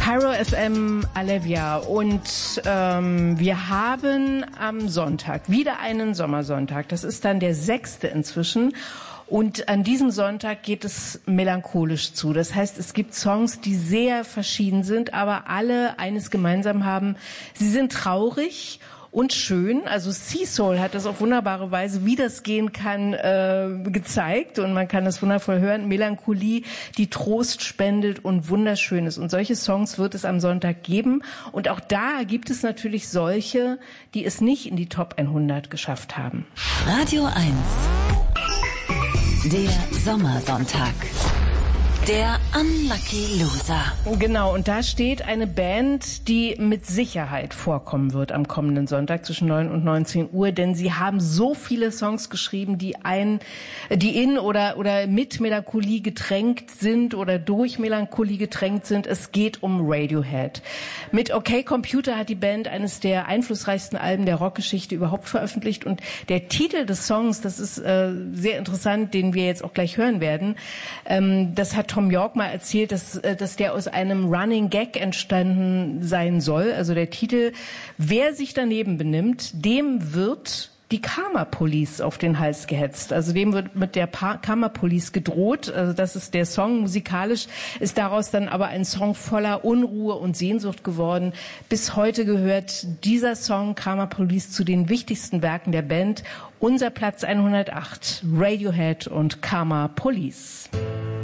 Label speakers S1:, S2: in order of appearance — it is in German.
S1: Cairo FM Alevia und wir haben am Sonntag wieder einen Sommersonntag. Das ist dann der 6. inzwischen. Und an diesem Sonntag geht es melancholisch zu. Das heißt, es gibt Songs, die sehr verschieden sind, aber alle eines gemeinsam haben. Sie sind traurig und schön. Also Sea Soul hat das auf wunderbare Weise, wie das gehen kann, gezeigt. Und man kann das wundervoll hören. Melancholie, die Trost spendet und wunderschön ist. Und solche Songs wird es am Sonntag geben. Und auch da gibt es natürlich solche, die es nicht in die Top 100 geschafft haben.
S2: Radio 1. Der Sommersonntag. Der Unlucky Loser.
S1: Genau, und da steht eine Band, die mit Sicherheit vorkommen wird am kommenden Sonntag zwischen 9 und 19 Uhr, denn sie haben so viele Songs geschrieben, die in oder mit Melancholie getränkt sind oder durch Melancholie getränkt sind. Es geht um Radiohead. Mit OK Computer hat die Band eines der einflussreichsten Alben der Rockgeschichte überhaupt veröffentlicht und der Titel des Songs, das ist sehr interessant, den wir jetzt auch gleich hören werden, das hat Tom York mal erzählt, dass der aus einem Running Gag entstanden sein soll. Also der Titel, wer sich daneben benimmt, dem wird die Karma Police auf den Hals gehetzt. Also dem wird mit der Karma Police gedroht. Also das ist der Song. Musikalisch ist daraus dann aber ein Song voller Unruhe und Sehnsucht geworden. Bis heute gehört dieser Song Karma Police zu den wichtigsten Werken der Band. Unser Platz 108, Radiohead und Karma Police.